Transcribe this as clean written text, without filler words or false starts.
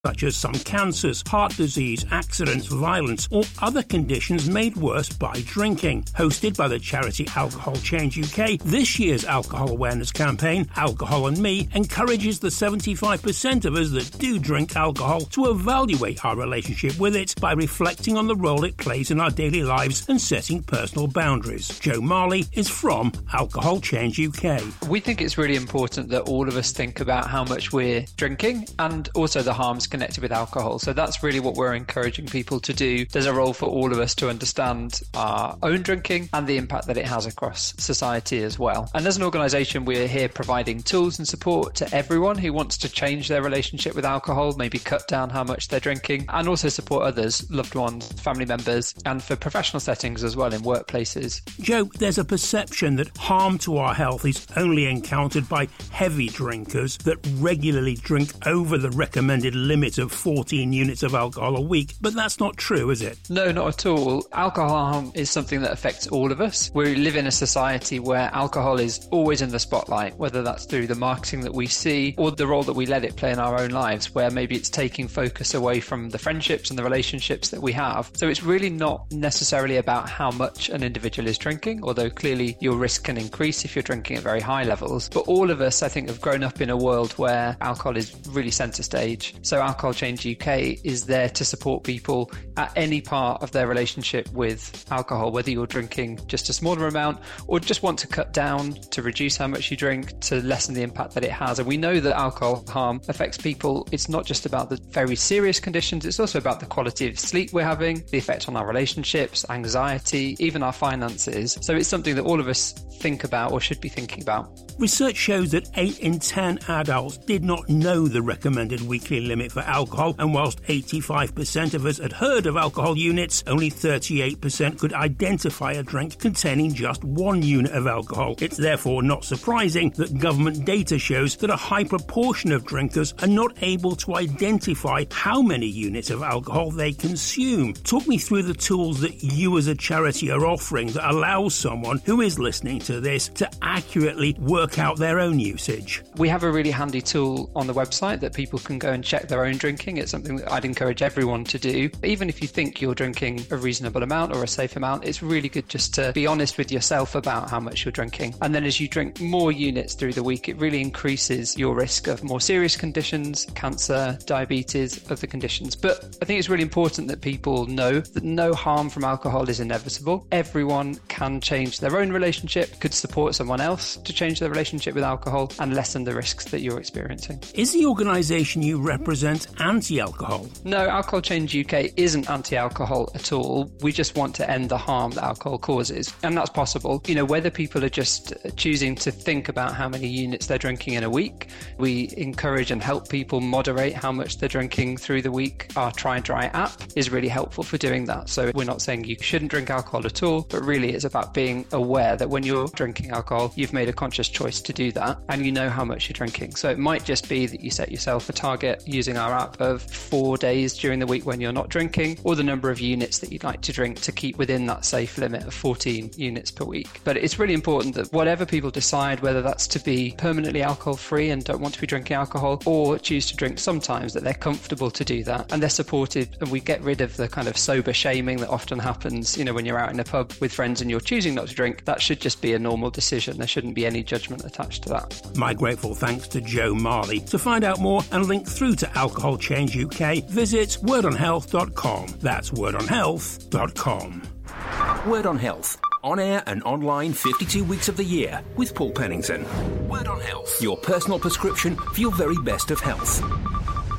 such as some cancers, heart disease, accidents, violence, or other conditions made worse by drinking. Hosted by the charity Alcohol Change UK, this year's alcohol awareness campaign, Alcohol and Me, encourages the 75% of us that do drink alcohol to evaluate our relationship with it by reflecting on the role it plays in our daily lives and setting personal boundaries. Joe Marley is from Alcohol Change UK. We think it's really important that all of us think about how much we're drinking and also the harms connected with alcohol. So that's really what we're encouraging people to do. There's a role for all of us to understand our own drinking and the impact that it has across society as well. And as an organisation, we're here providing tools and support to everyone who wants to change their relationship with alcohol, maybe cut down how much they're drinking, and also support others, loved ones, family members, and for professional settings as well in workplaces. Joe, there's a perception that harm to our health is only encountered by heavy drinkers that regularly drink over the recommended limit of 14 units of alcohol a week, but that's not true, is it? No, not at all. Alcohol harm is something that affects all of us. We live in a society where alcohol is always in the spotlight, whether that's through the marketing that we see or the role that we let it play in our own lives, where maybe it's taking focus away from the friendships and the relationships that we have. So it's really not necessarily about how much an individual is drinking, although clearly your risk can increase if you're drinking at very high levels. But all of us, I think, have grown up in a world where alcohol is really centre stage. So Alcohol Change UK is there to support people at any part of their relationship with alcohol, whether you're drinking just a smaller amount or just want to cut down, to reduce how much you drink, to lessen the impact that it has. And we know that alcohol harm affects people. It's not just about the very serious conditions, it's also about the quality of sleep we're having, the effect on our relationships, anxiety, even our finances. So it's something that all of us think about or should be thinking about. Research shows that 8 in 10 adults did not know the recommended weekly limit for alcohol, and whilst 85% of us had heard of alcohol units, only 38% could identify a drink containing just 1 unit of alcohol. It's therefore not surprising that government data shows that a high proportion of drinkers are not able to identify how many units of alcohol they consume. Talk me through the tools that you as a charity are offering that allows someone who is listening to this to accurately work out their own usage. We have a really handy tool on the website that people can go and check their own drinking. It's something that I'd encourage everyone to do. Even if you think you're drinking a reasonable amount or a safe amount, it's really good just to be honest with yourself about how much you're drinking. And then as you drink more units through the week, it really increases your risk of more serious conditions, cancer, diabetes, other conditions. But I think it's really important that people know that no harm from alcohol is inevitable. Everyone can change their own relationship, could support someone else to change their relationship with alcohol and lessen the risks that you're experiencing. Is the organisation you represent anti-alcohol? No, Alcohol Change UK isn't anti-alcohol at all. We just want to end the harm that alcohol causes. And that's possible. You know, whether people are just choosing to think about how many units they're drinking in a week, we encourage and help people moderate how much they're drinking through the week. Our Try Dry app is really helpful for doing that. So we're not saying you shouldn't drink alcohol at all, but really it's about being aware that when you're drinking alcohol, you've made a conscious choice to do that and you know how much you're drinking. So it might just be that you set yourself a target using our app of 4 days during the week when you're not drinking, or the number of units that you'd like to drink to keep within that safe limit of 14 units per week. But it's really important that whatever people decide, whether that's to be permanently alcohol free and don't want to be drinking alcohol, or choose to drink sometimes, that they're comfortable to do that and they're supported, and we get rid of the kind of sober shaming that often happens, you know, when you're out in a pub with friends and you're choosing not to drink. That should just be a normal decision. There shouldn't be any judgment attached to that. My grateful thanks to Joe Marley. To find out more and link through to Alcohol Change UK, visit wordonhealth.com. That's wordonhealth.com. Word on Health. On air and online 52 weeks of the year with Paul Pennington. Word on Health. Your personal prescription for your very best of health.